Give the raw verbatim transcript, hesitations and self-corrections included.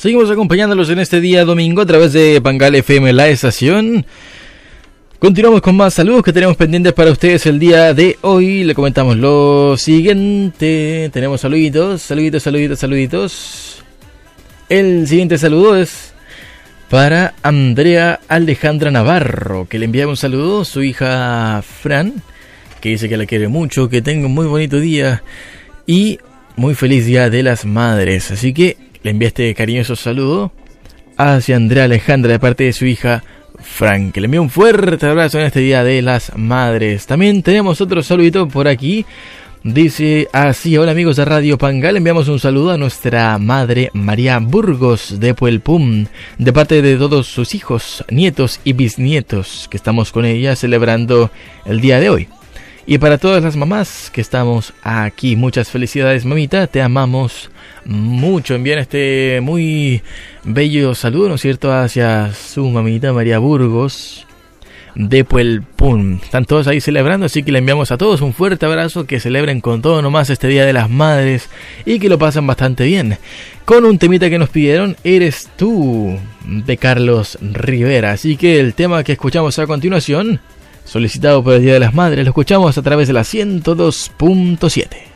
Seguimos acompañándolos en este día domingo a través de Pangal F M, la estación. Continuamos con más saludos que tenemos pendientes para ustedes el día de hoy. Le comentamos lo siguiente. Tenemos saluditos, saluditos, saluditos, saluditos. El siguiente saludo es para Andrea Alejandra Navarro, que le envía un saludo. Su hija Fran, que dice que la quiere mucho, que tenga un muy bonito día y muy feliz Día de las Madres. Así que le envía este cariñoso saludo hacia Andrea Alejandra de parte de su hija Fran, que le envía un fuerte abrazo en este Día de las Madres. También tenemos otro saludito por aquí. Dice así: hola amigos de Radio Pangal, enviamos un saludo a nuestra madre María Burgos de Puelpum, de parte de todos sus hijos, nietos y bisnietos, que estamos con ella celebrando el día de hoy. Y para todas las mamás que estamos aquí, muchas felicidades, mamita, te amamos mucho. Envían este muy bello saludo, ¿no es cierto?, hacia su mamita María Burgos de Puelpún. Están todos ahí celebrando, así que le enviamos a todos un fuerte abrazo, que celebren con todo nomás este Día de las Madres y que lo pasen bastante bien. Con un temita que nos pidieron, Eres Tú, de Carlos Rivera. Así que el tema que escuchamos a continuación, solicitado por el Día de las Madres, lo escuchamos a través de la ciento dos punto siete.